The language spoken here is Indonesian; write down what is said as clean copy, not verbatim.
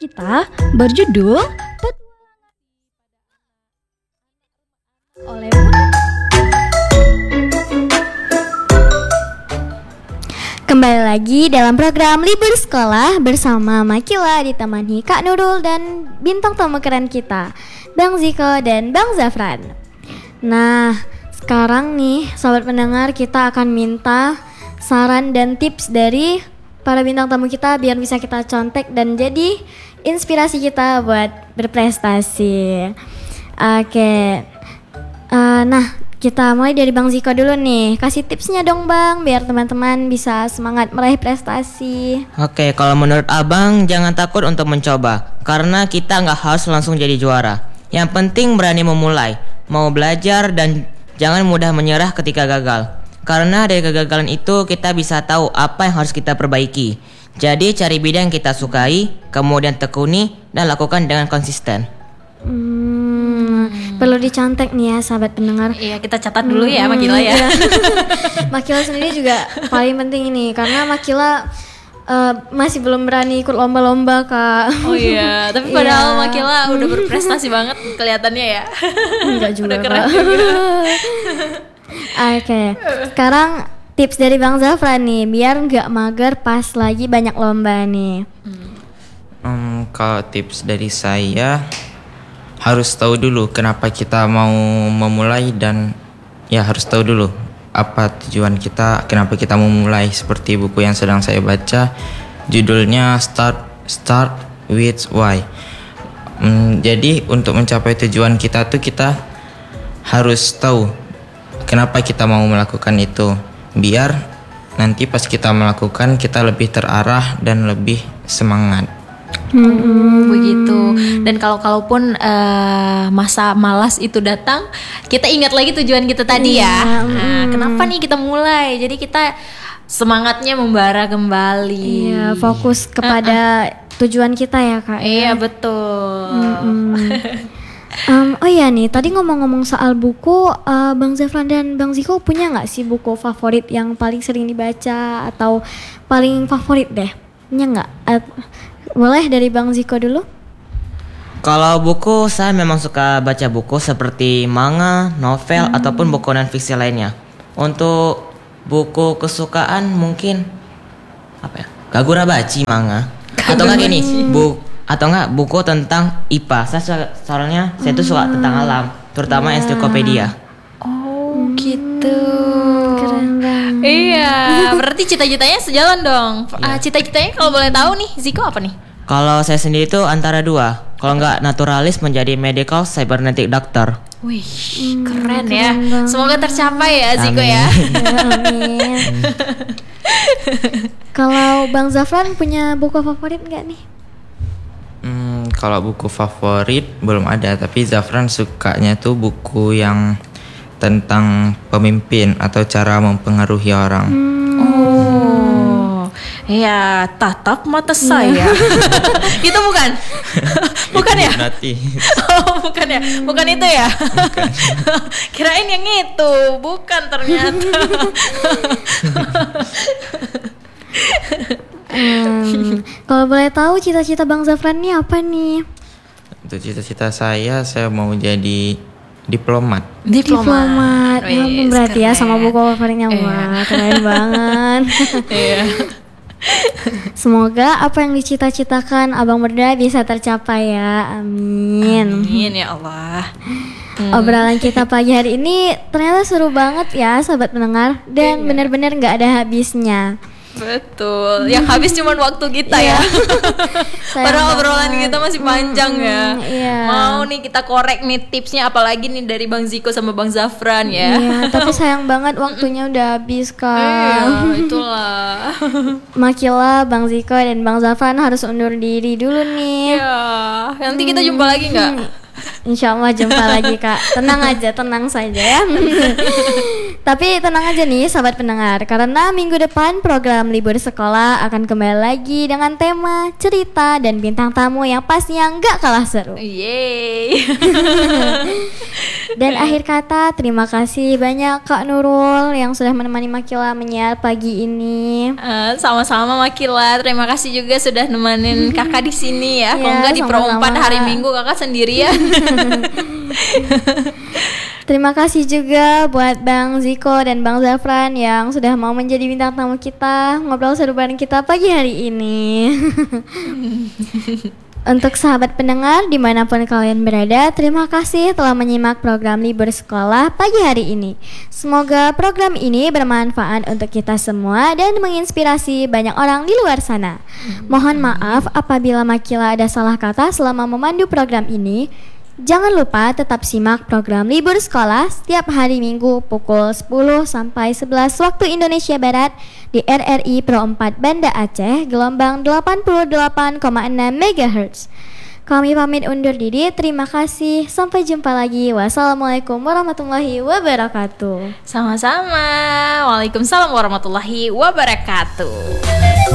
kita berjudul oleh Kembali lagi dalam program Libur Sekolah bersama Makila ditemani Kak Nurul dan bintang tamu keren kita, Bang Ziko dan Bang Zafran. Nah, sekarang nih sobat pendengar, kita akan minta saran dan tips dari para bintang tamu kita biar bisa kita contek dan jadi inspirasi kita buat berprestasi. Oke. Nah, kita mulai dari Bang Ziko dulu nih. Kasih tipsnya dong Bang, biar teman-teman bisa semangat meraih prestasi. Oke, kalau menurut Abang jangan takut untuk mencoba, karena kita nggak harus langsung jadi juara. Yang penting berani memulai, mau belajar dan jangan mudah menyerah ketika gagal. Karena dari kegagalan itu kita bisa tahu apa yang harus kita perbaiki. Jadi cari bidang yang kita sukai, kemudian tekuni dan lakukan dengan konsisten. Perlu dicontek nih ya sahabat pendengar. Iya, kita catat dulu ya Makila ya. Iya. Makila sendiri juga paling penting ini, karena Makila masih belum berani ikut lomba-lomba Kak. Oh iya, tapi padahal Makila udah berprestasi banget kelihatannya ya. Enggak juga udah keren Kak. juga. Oke, sekarang tips dari Bang Zafran nih, biar nggak mager pas lagi banyak lomba nih. Kalau tips dari saya, harus tahu dulu kenapa kita mau memulai dan ya harus tahu dulu apa tujuan kita, kenapa kita mau mulai. Seperti buku yang sedang saya baca, judulnya Start with Why. Jadi untuk mencapai tujuan kita tuh kita harus tahu kenapa kita mau melakukan itu, biar nanti pas kita melakukan kita lebih terarah dan lebih semangat. Begitu. Dan kalaupun masa malas itu datang, kita ingat lagi tujuan kita tadi ya. Nah, kenapa nih kita mulai? Jadi kita semangatnya membara kembali. Iya, fokus kepada tujuan kita ya Kak. Iya, betul. Oh iya nih, tadi ngomong-ngomong soal buku, Bang Zafran dan Bang Ziko punya nggak sih buku favorit yang paling sering dibaca atau paling favorit deh? Punya nggak? Boleh dari Bang Ziko dulu? Kalau buku, saya memang suka baca buku seperti manga, novel, ataupun buku non-fiksi lainnya. Untuk buku kesukaan mungkin apa ya? Kagura Bachi manga. Atau enggak gini, buku tentang IPA. Soalnya saya tuh suka tentang alam, terutama ensiklopedia. Oh, gitu. Keren banget. Iya, berarti cita-citanya sejalan dong. Cita-citanya kalau boleh tahu nih, Ziko apa nih? Kalau saya sendiri tuh antara dua. Kalau nggak naturalis menjadi medical cybernetic doctor. Wih, keren ya. Semoga tercapai ya Ziko ya. Amin. Kalau Bang Zafran punya buku favorit nggak nih? Kalau buku favorit belum ada, tapi Zafran sukanya tuh buku yang tentang pemimpin atau cara mempengaruhi orang. Ya, tatap mata saya. Itu bukan? Bukan ya? Berarti. Oh, bukan ya? Bukan itu ya? Bukan. Kirain yang itu, bukan ternyata. Kalau boleh tahu cita-cita Bang Zafran ini apa nih? Untuk cita-cita saya mau jadi diplomat. Diplomat. Wih, Berarti ya keren. sama buku favoritnya. Wah, keren banget. Iya. Semoga apa yang dicita-citakan Abang berdua bisa tercapai ya. Amin. Amin ya Allah. Obrolan kita pagi hari ini ternyata seru banget ya sahabat pendengar, dan benar-benar nggak ada habisnya. Betul. Yang habis cuma waktu kita ya. Sayang Padahal obrolan banget. kita masih panjang ya. Iya. Mau nih kita korek nih tipsnya, apalagi nih dari Bang Ziko sama Bang Zafran ya. Iya, tapi sayang banget waktunya udah habis Kak. Iya, itulah. Makila, Bang Ziko dan Bang Zafran harus undur diri dulu nih. Iya. Nanti kita jumpa lagi nggak? Insya Allah jumpa lagi Kak. Tenang aja, tenang saja ya. Tapi tenang aja nih sahabat pendengar, karena minggu depan program libur sekolah akan kembali lagi dengan tema, cerita, dan bintang tamu yang pastinya nggak kalah seru. Yeay. Dan akhir kata, terima kasih banyak Kak Nurul yang sudah menemani Makila menyiar pagi ini. Sama-sama Makila, terima kasih juga sudah nemenin kakak di sini ya. Kalau Ya, nggak di Pro 4 sama-sama. hari Minggu kakak sendirian. Terima kasih juga buat Bang Ziko dan Bang Zafran yang sudah mau menjadi bintang tamu kita, ngobrol seru bareng kita pagi hari ini. Untuk sahabat pendengar dimanapun kalian berada, terima kasih telah menyimak program Libur Sekolah pagi hari ini. Semoga program ini bermanfaat untuk kita semua dan menginspirasi banyak orang di luar sana. Mohon maaf apabila Makila ada salah kata selama memandu program ini. Jangan lupa tetap simak program Libur Sekolah setiap hari Minggu pukul 10 sampai 11 waktu Indonesia Barat di RRI Pro 4 Banda Aceh gelombang 88,6 MHz. Kami pamit undur diri, terima kasih, sampai jumpa lagi. Wassalamualaikum warahmatullahi wabarakatuh. Sama-sama. Waalaikumsalam warahmatullahi wabarakatuh.